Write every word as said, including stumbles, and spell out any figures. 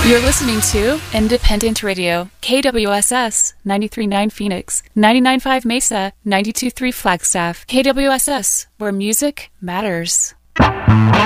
You're listening to Independent Radio, K W S S, ninety-three point nine Phoenix, ninety-nine point five Mesa, ninety-two point three Flagstaff. K W S S, where music matters.